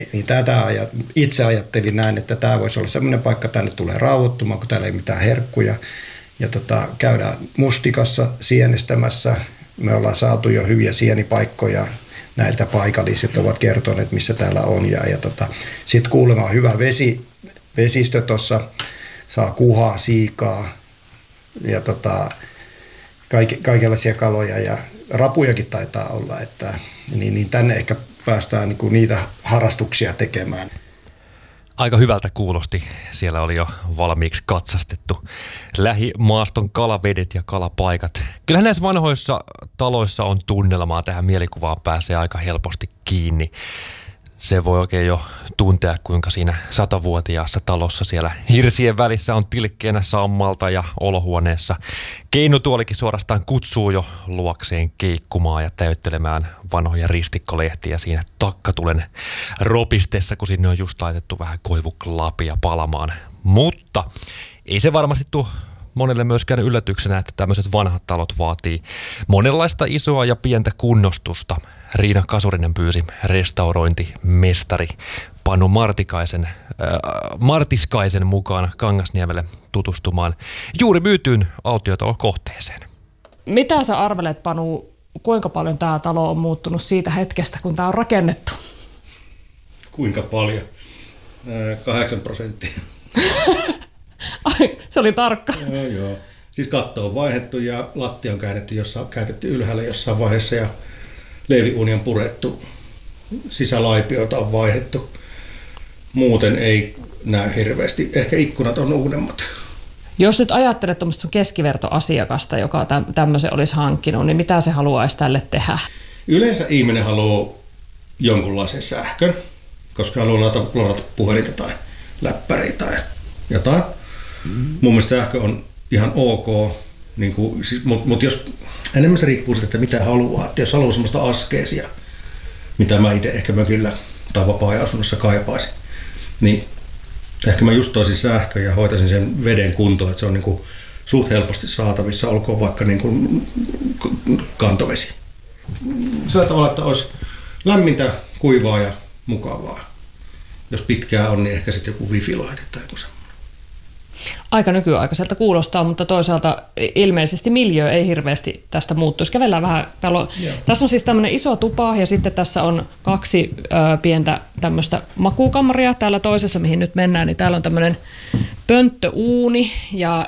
Niin itse ajattelin näin, että tämä voisi olla sellainen paikka, tänne tulee rauhoittumaan, kun täällä ei mitään herkkuja. Ja käydään mustikassa sienestämässä. Me ollaan saatu jo hyviä sienipaikkoja. Näiltä paikalliset ovat kertoneet, missä täällä on. Sitten kuulemma on hyvä vesistö tuossa, saa kuhaa, siikaa ja kaikenlaisia kaloja ja rapujakin taitaa olla. Niin tänne ehkä päästään niinku niitä harrastuksia tekemään. Aika hyvältä kuulosti. Siellä oli jo valmiiksi katsastettu lähimaaston kalavedet ja kalapaikat. Kyllähän näissä vanhoissa taloissa on tunnelmaa, tähän mielikuvaan pääsee aika helposti kiinni. Se voi oikein jo tuntea, kuinka siinä 100-vuotiaassa talossa siellä hirsien välissä on tilkkeenä sammalta ja olohuoneessa keinutuolikin suorastaan kutsuu jo luokseen keikkumaan ja täyttelemään vanhoja ristikkolehtiä siinä takkatulen ropistessa, kun sinne on just laitettu vähän koivuklapia palamaan. Mutta ei se varmasti tule monelle myöskään yllätyksenä, että tämmöiset vanhat talot vaatii monenlaista isoa ja pientä kunnostusta. Riina Kasurinen pyysi restaurointimestari Panu Martiskaisen mukaan Kangasniemelle tutustumaan juuri myytyyn autiotalokohteeseen. Mitä sä arvelet, Panu, kuinka paljon tämä talo on muuttunut siitä hetkestä, kun tämä on rakennettu? Kuinka paljon? 8%. Ai, se oli tarkka. Joo. Siis katto on vaihdettu ja lattia on käytetty ylhäällä jossain vaiheessa ja leiviuuni on purettu. Sisälaipioita on vaihdettu. Muuten ei näy hirveästi. Ehkä ikkunat on uudemmat. Jos nyt ajattelet tuommoista sun keskivertoasiakasta, joka tämmöisen olisi hankkinut, niin mitä se haluaisi tälle tehdä? Yleensä ihminen haluaa jonkunlaisen sähkön, koska haluaa ladata puhelinta tai läppäriä tai jotain. Mun mielestä sähkö on ihan ok, niin mutta jos enemmän se riippuu siitä, että mitä haluaa. Että jos haluaa semmoista askeesia, mitä mä itse ehkä mökillä tai vapaa-ajan-asunnossa kaipaisin, niin ehkä mä just toisin sähköä ja hoitaisin sen veden kuntoon, että se on niin kuin suht helposti saatavissa, olkoon vaikka niin kuin kantovesi. Sillä tavalla, että olisi lämmintä, kuivaa ja mukavaa. Jos pitkää on, niin ehkä sitten joku wifi-laite tai joku semmoinen. Aika nykyaikaiselta kuulostaa, mutta toisaalta ilmeisesti miljöö ei hirveästi tästä muuttuisi. Kävellään vähän. Tässä on siis tämmöinen iso tupa ja sitten tässä on 2 pientä tämmöistä makuukamaria. Täällä toisessa, mihin nyt mennään, niin täällä on tämmöinen pönttöuuni ja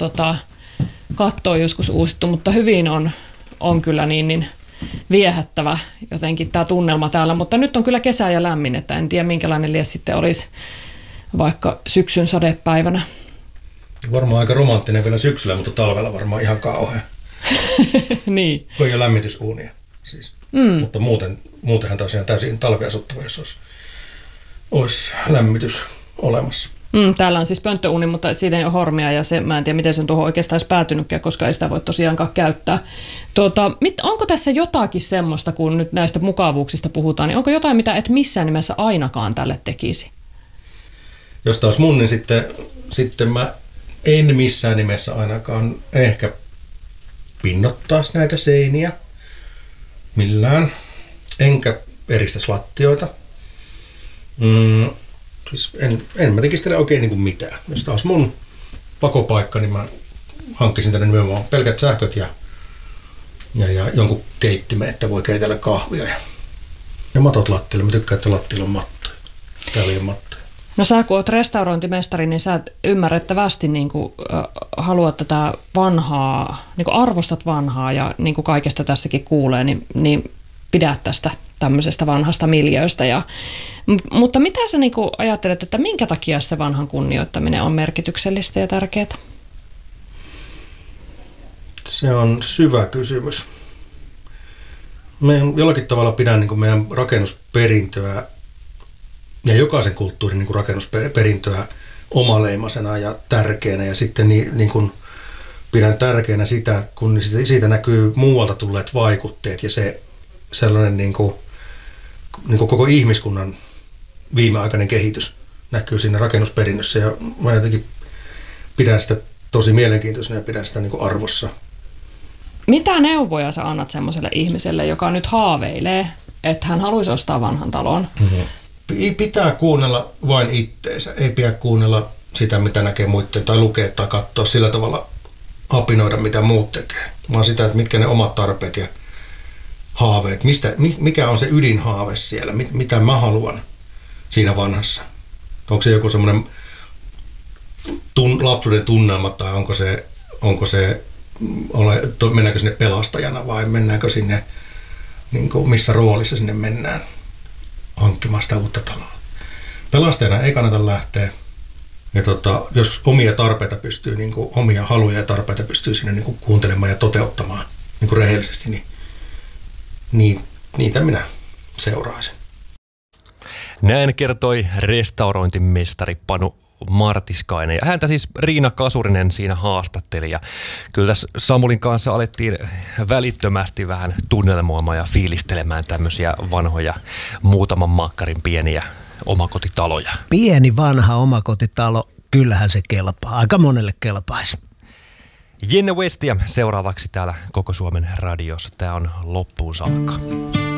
katto on joskus uusittu, mutta hyvin on kyllä niin viehättävä jotenkin tämä tunnelma täällä. Mutta nyt on kyllä kesä ja lämmin, että en tiedä minkälainen lies sitten olisi vaikka syksyn sadepäivänä. Varmaan aika romanttinen vielä syksyllä, mutta talvella varmaan ihan kauhea. Niin. Kun ei ole lämmitysuunia siis. Mutta muutenhan tosiaan täysin talviasuttava, jos olisi lämmitys olemassa. Täällä on siis pönttöuuni, mutta siitä ei ole hormia ja mä en tiedä, miten sen tuohon oikeastaan olisi päätynytkään, koska ei sitä voi tosiaankaan käyttää. Onko tässä jotakin semmoista, kun nyt näistä mukavuuksista puhutaan, niin onko jotain, mitä et missään nimessä ainakaan tälle tekisi? Jos taas mun, niin sitten mä en missään nimessä ainakaan ehkä pinnottaisi näitä seiniä millään, enkä eristäisi lattioita. Siis en mä tekisi tälle oikein niin kuin mitään. Jos taas mun pakopaikka, niin mä hankkisin tänne nimenomaan pelkät sähköt ja jonkun keittimen, että voi keitellä kahvia. Ja matot lattialle. Mä tykkään, että lattialla on mattoja. Täällä ei ole mattoja. No sä kun oot restaurointimestari, niin sä ymmärrettävästi niin kuin, haluat tätä vanhaa, niin kuin arvostat vanhaa ja niin kuin kaikesta tässäkin kuulee, niin pidät tästä tämmöisestä vanhasta miljööstä. Mutta mitä sä niin kuin ajattelet, että minkä takia se vanhan kunnioittaminen on merkityksellistä ja tärkeää? Se on syvä kysymys. Mä jollakin tavalla pidän niin kuin meidän rakennusperintöä ja jokaisen kulttuurin niin kuin rakennusperintöä omaleimaisena ja tärkeänä. Ja sitten niin kuin pidän tärkeänä sitä, kun siitä näkyy muualta tulleet vaikutteet ja se sellainen niin kuin koko ihmiskunnan viimeaikainen kehitys näkyy siinä rakennusperinnössä. Ja mä jotenkin pidän sitä tosi mielenkiintoisena ja pidän sitä niin kuin arvossa. Mitä neuvoja sä annat semmoiselle ihmiselle, joka nyt haaveilee, että hän haluaisi ostaa vanhan talon? Pitää kuunnella vain itteensä, ei pidä kuunnella sitä, mitä näkee muiden, tai lukea tai katsoa sillä tavalla apinoida, mitä muut tekee. Vaan sitä, että mitkä ne omat tarpeet ja haaveet, mikä on se ydinhaave siellä, mitä mä haluan siinä vanhassa. Onko se joku semmoinen lapsuuden tunnelma, tai mennäänkö sinne pelastajana vai mennäänkö sinne, niin kuin missä roolissa sinne mennään hankkimaan sitä uutta taloa. Pelastajana ei kannata lähteä. Ja jos omia tarpeita pystyy, niin kuin omia haluja ja tarpeita pystyy sinne niin kuin kuuntelemaan ja toteuttamaan niin kuin rehellisesti, niin niitä minä seuraisin. Näin kertoi restaurointimestari Panu Martiskainen. Ja häntä siis Riina Kasurinen siinä haastatteli. Ja kyllä tässä Samulin kanssa alettiin välittömästi vähän tunnelmoimaan ja fiilistelemään tämmöisiä vanhoja muutaman makkarin pieniä omakotitaloja. Pieni vanha omakotitalo, kyllähän se kelpaa. Aika monelle kelpaisi. Jenne Westia seuraavaksi täällä Koko Suomen radiossa. Tämä on loppuun saakka.